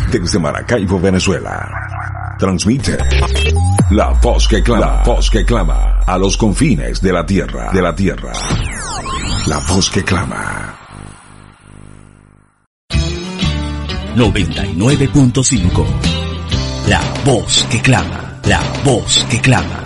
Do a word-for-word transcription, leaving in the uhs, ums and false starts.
desde Maracaibo, Venezuela. Transmite la voz que clama, la voz que clama a los confines de la tierra, de la tierra. La voz que clama. noventa y nueve punto cinco. La voz que clama, la voz que clama.